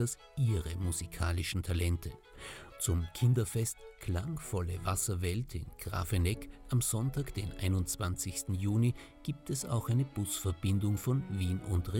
ihre musikalischen Talente. Zum Kinderfest Klangvolle Wasserwelt in Grafeneck am Sonntag, den 21. Juni, gibt es auch eine Busverbindung von Wien und